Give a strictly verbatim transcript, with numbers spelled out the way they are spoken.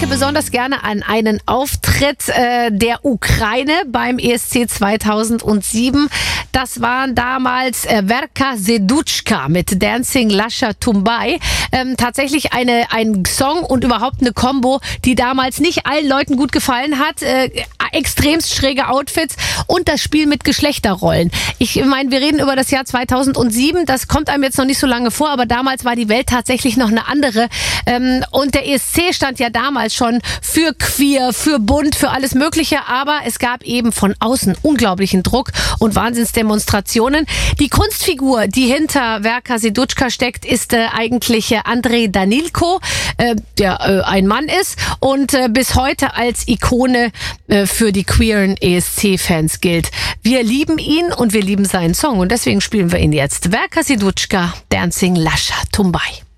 besonders gerne an einen Auftritt äh, der Ukraine beim E S C zweitausendsieben. Das waren damals äh, Verka Serduchka mit Dancing Lasha Tumbai. Ähm, tatsächlich eine, ein Song und überhaupt eine Combo, die damals nicht allen Leuten gut gefallen hat. Äh, extremst schräge Outfits und das Spiel mit Geschlechterrollen. Ich meine, wir reden über das Jahr zweitausendsieben. Das kommt einem jetzt noch nicht so lange vor, aber damals war die Welt tatsächlich noch eine andere. Ähm, und der E S C stand ja damals schon für queer, für bunt, für alles Mögliche. Aber es gab eben von außen unglaublichen Druck und Wahnsinnsdemonstrationen. Die Kunstfigur, die hinter Verka Serduchka steckt, ist äh, eigentlich äh, Andrei Danilko, äh, der äh, ein Mann ist und äh, bis heute als Ikone äh, für die queeren E S C-Fans gilt. Wir lieben ihn und wir lieben seinen Song und deswegen spielen wir ihn jetzt. Verka Serduchka, Dancing Lasha Tumbai.